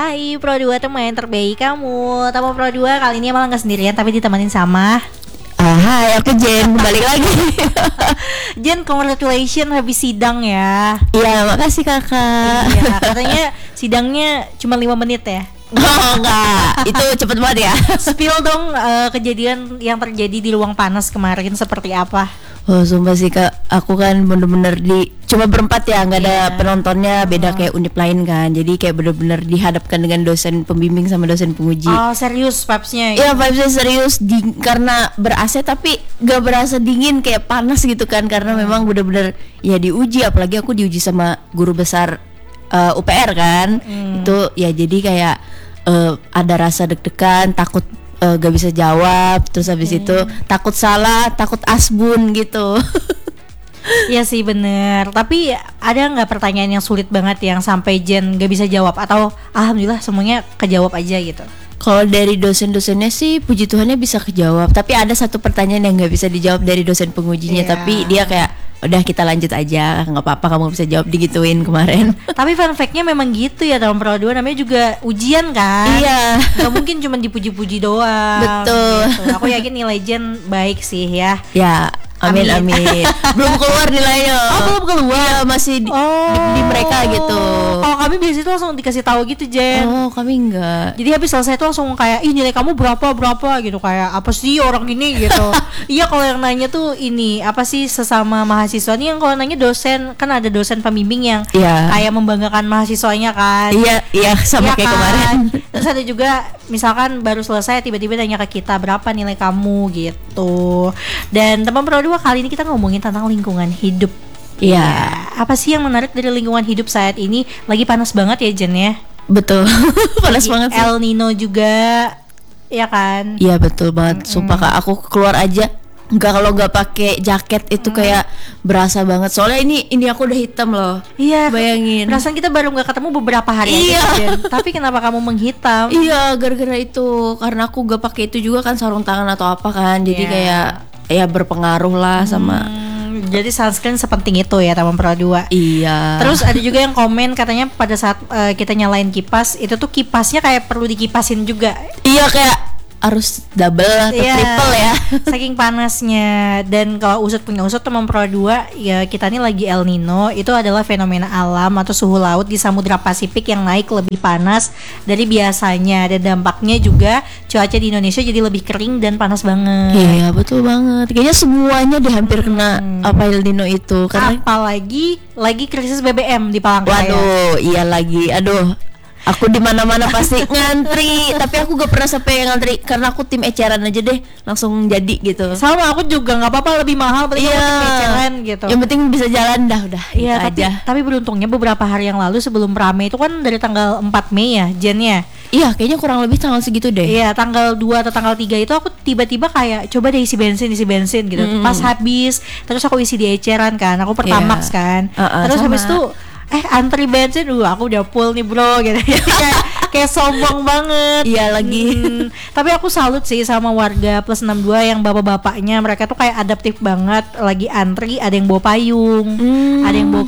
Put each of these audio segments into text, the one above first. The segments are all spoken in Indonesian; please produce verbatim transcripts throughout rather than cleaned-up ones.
Hai Pro dua teman terbaik kamu. Tamu Pro dua kali ini malah gak sendirian tapi ditemenin sama Ah, hai, aku Jen, balik lagi. Jen, congratulations habis sidang ya. Iya, makasih kakak. Iya, katanya sidangnya cuma lima menit ya. Oh enggak, itu cepet banget ya. Spill dong uh, kejadian yang terjadi di ruang panas kemarin seperti apa? Oh sumpah sih kak, aku kan bener-bener di cuma berempat ya, nggak ada Yeah. penontonnya, beda Oh. kayak univ lain kan. Jadi kayak bener-bener dihadapkan dengan dosen pembimbing sama dosen penguji. Oh serius vibes-nya? Iya vibesnya serius di, karena ber-A C tapi gak berasa dingin kayak panas gitu kan. Karena Hmm. memang bener-bener ya diuji, apalagi aku diuji sama guru besar uh, U P R kan. Hmm. Itu ya jadi kayak uh, ada rasa deg-degan, takut uh, gak bisa jawab. Terus habis Hmm. itu takut salah, takut asbun gitu. Iya sih bener. Tapi ada nggak pertanyaan yang sulit banget yang sampai Jen gak bisa jawab? Atau alhamdulillah semuanya kejawab aja gitu? Kalau dari dosen-dosennya sih puji Tuhannya bisa kejawab. Tapi ada satu pertanyaan yang nggak bisa dijawab dari dosen pengujinya. Iya. Tapi dia kayak udah kita lanjut aja, nggak apa-apa kamu bisa jawab, digituin kemarin. Tapi fun fact-nya memang gitu ya dalam Pro dua, namanya juga ujian kan. Iya. Gak mungkin cuma dipuji-puji doang. Betul. Gitu. Aku yakin nilai Jen baik sih ya. Ya, amin Amin. amin. Belum keluar nilainya. Oh, belum keluar? Iya, masih di, Oh. di, di mereka gitu. Oh kami biasanya itu langsung dikasih tahu gitu Jen. Oh, kami enggak. Jadi habis selesai itu langsung kayak, ih nilai kamu berapa berapa gitu, kayak apa sih orang ini gitu. Iya kalau yang nanya tuh ini apa sih sesama mahasiswa nih, yang kalau nanya dosen kan ada dosen pembimbing yang Iya. kayak membanggakan mahasiswanya kan. Iya, iya sama Iya kayak kan? kemarin. Terus ada juga misalkan baru selesai tiba-tiba nanya ke kita berapa nilai kamu gitu. Dan teman Pro dua kali ini kita ngomongin tentang lingkungan hidup. Iya, Apa sih yang menarik dari lingkungan hidup saat ini? Lagi panas banget ya Jen ya. betul. Panas Lagi banget sih. El Nino juga, ya kan? Iya betul banget. Sumpah kak, aku keluar aja nggak, kalau nggak pakai jaket itu kayak berasa banget. Soalnya ini ini aku udah hitam loh. Iya. Bayangin. Perasaan kita baru nggak ketemu beberapa hari Iya. aja Jen. Tapi kenapa kamu menghitam? Iya, gara-gara itu. Karena aku gak pakai itu juga kan, sarung tangan atau apa kan. Jadi Iya. kayak ya berpengaruh lah sama. Hmm, jadi sunscreen sepenting itu ya teman Pro dua. Iya. Terus ada juga yang komen katanya pada saat eh, kita nyalain kipas itu tuh kipasnya kayak perlu dikipasin juga. Iya kayak harus double atau Iya, triple ya. saking panasnya. Dan kalau usut punya usut teman Pro dua, ya kita ini lagi El Nino. Itu adalah fenomena alam atau suhu laut di Samudra Pasifik yang naik lebih panas dari biasanya. Dan dampaknya juga cuaca di Indonesia jadi lebih kering dan panas banget. Iya betul banget. Kayaknya semuanya deh hampir kena Hmm. apa El Nino itu. Karena Apalagi lagi krisis B B M di Palangkaraya. waduh, iya lagi. Aduh. Aku di mana-mana pasti ngantri, tapi aku gak pernah sampai ngantri karena aku tim eceran aja deh, langsung jadi gitu. Sama aku juga nggak apa-apa, lebih mahal paling Iya. kecil gitu. Yang penting bisa jalan dah udah. Iya, gitu tapi aja. tapi beruntungnya beberapa hari yang lalu sebelum rame itu kan dari tanggal empat Mei ya, Jen ya. Iya, kayaknya kurang lebih tanggal segitu deh. Iya, tanggal dua atau tanggal tiga itu aku tiba-tiba kayak coba deh isi bensin, isi bensin gitu. Mm. Pas habis, terus aku isi di eceran kan, aku Pertamax Iya. kan. Uh-uh, terus sama. habis itu eh antri bensin, uh aku udah full nih bro gitu. Jadi kayak kayak sombong banget. Iya lagi. Hmm, tapi aku salut sih sama warga plus enam puluh dua yang bapak-bapaknya, mereka tuh kayak adaptif banget, lagi antri ada yang bawa payung, Hmm. ada yang bawa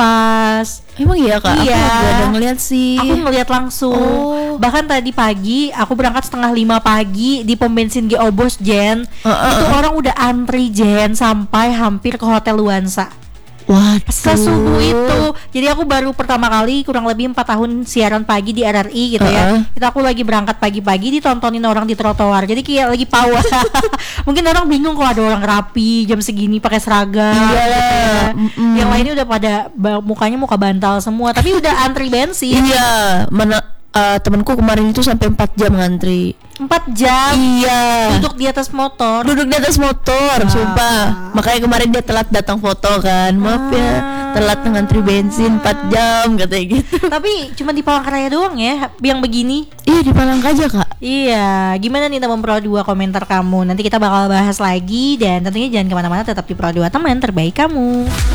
kipas. Emang iya kak? Iya. Aku gak ada ngeliat sih. Aku ngeliat langsung. Oh. Bahkan tadi pagi aku berangkat setengah lima pagi di pom bensin G Obos Jen. Uh, uh, Itu uh. orang udah antri Jen sampai hampir ke Hotel Luansa. Waduh. Sesuhu itu. Jadi aku baru pertama kali kurang lebih empat tahun siaran pagi di R R I gitu ya. Uh-uh. Itu aku lagi berangkat pagi-pagi ditontonin orang di trotoar. Jadi kayak lagi pawai. Mungkin orang bingung kalau ada orang rapi jam segini pakai seragam. Iyalah. gitu ya. Mm-mm. Yang lainnya udah pada ba- mukanya muka bantal semua, tapi udah antri bensin. Iya, mana uh, temanku kemarin itu sampai empat jam ngantri. empat jam Iya. duduk di atas motor. Duduk di atas motor, Wah. sumpah. Makanya kemarin dia telat datang foto kan. Maaf ya, Ah. telat ngantri bensin empat jam katanya gitu. Tapi cuma di Palangkaraya doang ya yang begini. Iya di Palangkaraya kak. Iya, gimana nih teman Pro dua komentar kamu? Nanti kita bakal bahas lagi dan tentunya jangan kemana-mana, tetap di Pro dua teman terbaik kamu.